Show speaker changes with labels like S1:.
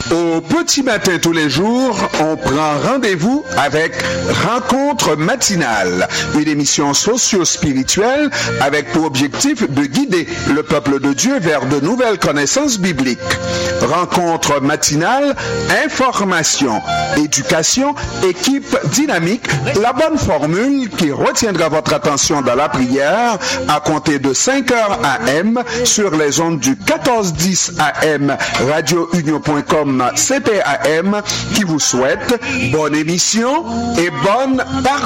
S1: Au petit matin tous les jours, on prend rendez-vous avec Rencontre matinale, une émission socio-spirituelle avec pour objectif de guider le peuple de Dieu vers de nouvelles connaissances bibliques. Rencontre matinale, information, éducation, équipe dynamique, la bonne formule qui retiendra votre attention dans la prière à compter de 5h AM sur les ondes du 1410 AM radiounion.com CPAM qui vous souhaite bonne émission et bonne partie.